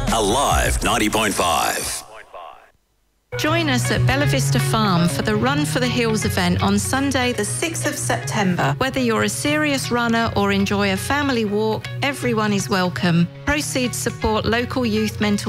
Alive 90.5. Join us at Bella Vista Farm for the Run for the Hills event on Sunday, the 6th of September. Whether you're a serious runner or enjoy a family walk, everyone is welcome. Proceeds support local youth mental